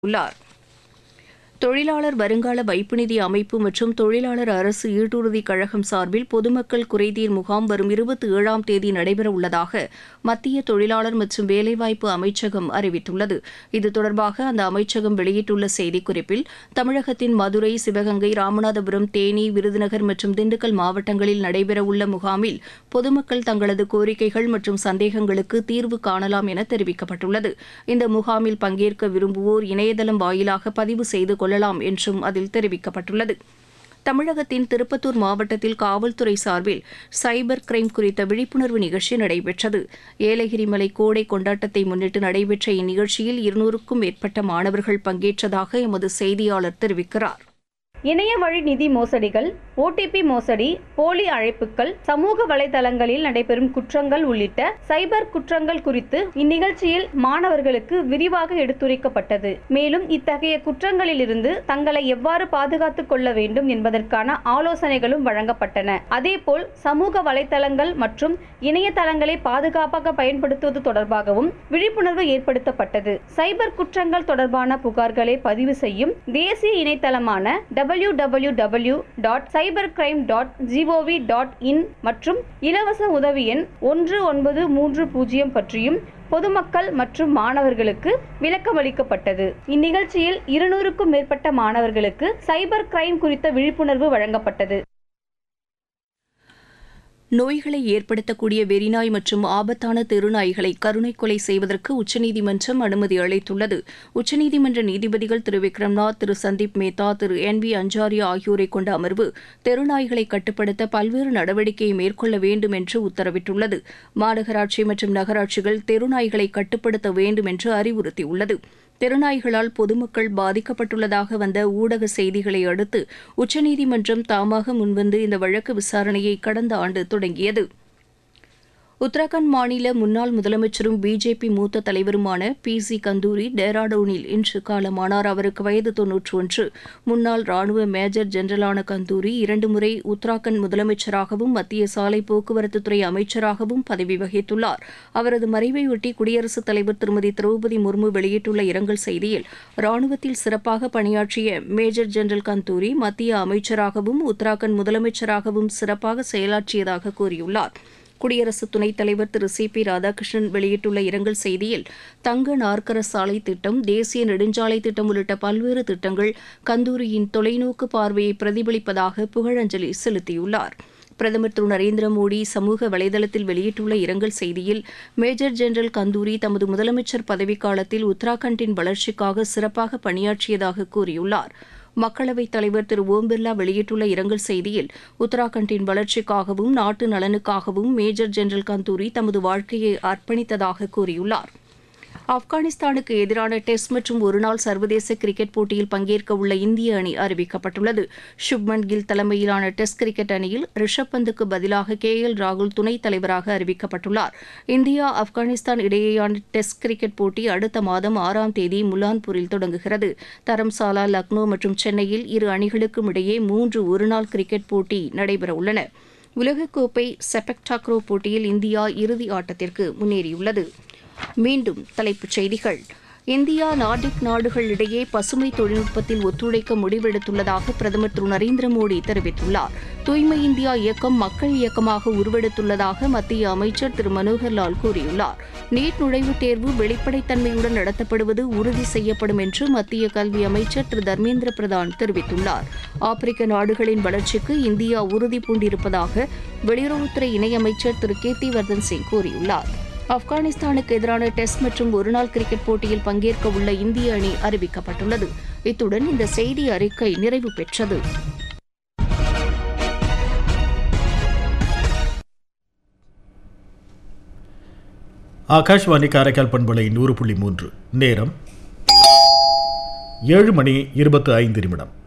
உள்ளார். தொழிலாளர் வருங்கால வைப்பு நிதி அமைப்பு மற்றும் தொழிலாளர் அரசு ஈட்டுறுதிக் கழகம் சார்பில் பொதுமக்கள் குறைதீர் முகாம் வரும் 27ஆம் தேதி நடைபெறவுள்ளதாக மத்திய தொழிலாளர் மற்றும் வேலைவாய்ப்பு அமைச்சகம் அறிவித்துள்ளது. இது தொடர்பாக அந்த அமைச்சகம் வெளியிட்டுள்ள செய்திக்குறிப்பில், தமிழகத்தின் மதுரை, சிவகங்கை, ராமநாதபுரம், தேனி, விருதுநகர் மற்றும் திண்டுக்கல் மாவட்டங்களில் நடைபெறவுள்ள முகாமில் பொதுமக்கள் தங்களது கோரிக்கைகள் மற்றும் சந்தேகங்களுக்கு தீர்வு காணலாம் என தெரிவிக்கப்பட்டுள்ளது. இந்த முகாமில் பங்கேற்க விரும்புவோர் இணையதளம் வாயிலாக பதிவு செய்து கொள்ளலாம் என்றும் அதில் தெரிவிக்கப்பட்டுள்ளது. தமிழகத்தின் திருப்பத்தூர் மாவட்டத்தில் காவல்துறை சார்பில் சைபர் கிரைம் குறித்த விழிப்புணர்வு நிகழ்ச்சி நடைபெற்றது. ஏலகிரி மலை கோடை கொண்டாட்டத்தை முன்னிட்டு நடைபெற்ற இந்நிகழ்ச்சியில் 200க்கும் மேற்பட்ட மாணவர்கள் பங்கேற்றதாக எமது செய்தியாளர் தெரிவிக்கிறார். இணைய வழி நிதி மோசடிகள், ஓடிபி மோசடி, போலி அழைப்புகள், சமூக வலைதளங்களில் நடைபெறும் குற்றங்கள் உள்ளிட்ட சைபர் குற்றங்கள் குறித்து இந்நிகழ்ச்சியில் மாணவர்களுக்கு விரிவாக எடுத்துரைக்கப்பட்டது. மேலும் இத்தகைய குற்றங்களிலிருந்து தங்களை எவ்வாறு பாதுகாத்துக் கொள்ள வேண்டும் என்பதற்கான ஆலோசனைகளும் வழங்கப்பட்டன. அதேபோல் சமூக வலைதளங்கள் மற்றும் இணையதளங்களை பாதுகாப்பாக பயன்படுத்துவது தொடர்பாகவும் விழிப்புணர்வு ஏற்படுத்தப்பட்டது. சைபர் குற்றங்கள் தொடர்பான புகார்களை பதிவு செய்யும் தேசிய இணையதளமான www.cybercrime.gov.in மற்றும் இலவச உதவி எண் 1930 பற்றியும் பொதுமக்கள் மற்றும் மாணவர்களுக்கு விளக்கமளிக்கப்பட்டது. இந்நிகழ்ச்சியில் 200க்கும் மேற்பட்ட மாணவர்களுக்கு சைபர் கிரைம் குறித்த விழிப்புணர்வு வழங்கப்பட்டது. நோய்களை ஏற்படுத்தக்கூடிய வெறிநாய் மற்றும் ஆபத்தான தெருநாய்களை கருணை கொலை செய்வதற்கு உச்சநீதிமன்றம் அனுமதி அளித்துள்ளது. உச்சநீதிமன்ற நீதிபதிகள் திரு விக்ரம்நாத், திரு சந்தீப் மேத்தா, திரு NV அஞ்சாரியா ஆகியோரை கொண்ட அமர்வு தெருநாய்களை கட்டுப்படுத்த பல்வேறு நடவடிக்கையை மேற்கொள்ள வேண்டும் என்று உத்தரவிட்டுள்ளது. மாநகராட்சி மற்றும் நகராட்சிகள் தெருநாய்களை கட்டுப்படுத்த வேண்டும் என்று அறிவுறுத்தியுள்ளது. தெருநாய்களால் பொதுமக்கள் பாதிக்கப்பட்டுள்ளதாக வந்த ஊடக செய்திகளை அடுத்து உச்சநீதிமன்றம் தாமாக முன்வந்து இந்த வழக்கு விசாரணையை கடந்த ஆண்டு தொடங்கியது. உத்தரகாண்ட் மாநில முன்னாள் முதலமைச்சரும் பிஜேபி மூத்த தலைவருமான PC கந்தூரி டேராடூனில் இன்று காலமானார். அவருக்கு வயது 91. முன்னாள் ராணுவ மேஜர் ஜெனரலான கந்தூரி 2 முறை உத்தராகண்ட் முதலமைச்சராகவும் மத்திய சாலை போக்குவரத்துத்துறை அமைச்சராகவும் பதவி வகித்துள்ளார். அவரது மறைவையொட்டி குடியரசுத் தலைவர் திருமதி திரௌபதி முர்மு வெளியிட்டுள்ள இரங்கல் செய்தியில், ராணுவத்தில் சிறப்பாக பணியாற்றிய மேஜர் ஜெனரல் கந்தூரி மத்திய அமைச்சராகவும் உத்தராகண்ட் முதலமைச்சராகவும் சிறப்பாக செயலாற்றியதாக கூறியுள்ளார். குடியரசு துணைத் தலைவர் திரு CP ராதாகிருஷ்ணன் வெளியிட்டுள்ள இரங்கல் செய்தியில், தங்க நாற்கர சாலை திட்டம், தேசிய நெடுஞ்சாலை திட்டம் உள்ளிட்ட பல்வேறு திட்டங்கள் கந்தூரியின் தொலைநோக்கு பார்வையை பிரதிபலிப்பதாக புகழஞ்சலி செலுத்தியுள்ளார். பிரதமர் திரு நரேந்திர மோடி சமூக வலைதளத்தில் வெளியிட்டுள்ள இரங்கல் செய்தியில், மேஜர் ஜெனரல் கந்தூரி தமது முதலமைச்சர் பதவிக்காலத்தில் உத்தராகண்டின் வளர்ச்சிக்காக சிறப்பாக பணியாற்றியதாக கூறியுள்ளார். மக்களவைத் தலைவர் திரு ஓம் பிர்லா வெளியிட்டுள்ள இரங்கல் செய்தியில், உத்தராகண்டின் வளர்ச்சிக்காகவும் நாட்டு நலனுக்காகவும் மேஜர் ஜெனரல் கந்தூரி தமது வாழ்க்கையை அர்ப்பணித்ததாக கூறியுள்ளார். ஆப்கானிஸ்தானுக்கு எதிரான டெஸ்ட் மற்றும் ஒருநாள் சர்வதேச கிரிக்கெட் போட்டியில் பங்கேற்க உள்ள இந்திய அணி அறிவிக்கப்பட்டுள்ளது. சுப்மன் கில் தலைமையிலான டெஸ்ட் கிரிக்கெட் அணியில் ரிஷப் பந்துக்கு பதிலாக KL ராகுல் துணைத் தலைவராக அறிவிக்கப்பட்டுள்ளார். இந்தியா ஆப்கானிஸ்தான் இடையேயான டெஸ்ட் கிரிக்கெட் போட்டி அடுத்த மாதம் 6ஆம் தேதி முலான்பூரில் தொடங்குகிறது. தரம்சாலா, லக்னோ மற்றும் சென்னையில் இரு அணிகளுக்கும் இடையே 3 ஒருநாள் கிரிக்கெட் போட்டி நடைபெறவுள்ளன. உலகக்கோப்பை செபக் டாக்ரோ போட்டியில் இந்தியா இறுதி ஆட்டத்திற்கு முன்னேறியுள்ளது. மீண்டும் தலைப்புச் செய்திகள். இந்தியா நார்டிக் நாடுகளிடையே பசுமை தொழில்நுட்பத்தில் ஒத்துழைக்க முடிவெடுத்துள்ளதாக பிரதமர் திரு நரேந்திர மோடி தெரிவித்துள்ளார். தூய்மை இந்தியா இயக்கம் மக்கள் இயக்கமாக உருவெடுத்துள்ளதாக மத்திய அமைச்சர் திரு மனோகர் லால் கூறியுள்ளார். நீட் நுழைவுத் தேர்வு வெளிப்படைத்தன்மையுடன் நடத்தப்படுவது உறுதி செய்யப்படும் என்று மத்திய கல்வி அமைச்சர் திரு தர்மேந்திர பிரதான் தெரிவித்துள்ளார். ஆப்பிரிக்க நாடுகளின் வளர்ச்சிக்கு இந்தியா உறுதி பூண்டிருப்பதாக வெளியுறவுத்துறை இணையமைச்சர் திரு கீர்த்திவர்தன் சிங் கூறியுள்ளார். ஆப்கானிஸ்தானுக்கு எதிரான டெஸ்ட் மற்றும் ஒருநாள் கிரிக்கெட் போட்டியில் பங்கேற்க உள்ள இந்திய அணி அறிவிக்கப்பட்டுள்ளது. இத்துடன் இந்த செய்தி அறிக்கை நிறைவு பெற்றது. ஆகாஷ்வாணி காரைக்கால் பண்பலை 100.3 நேரம் 7 மணி 25 நிமிடம்.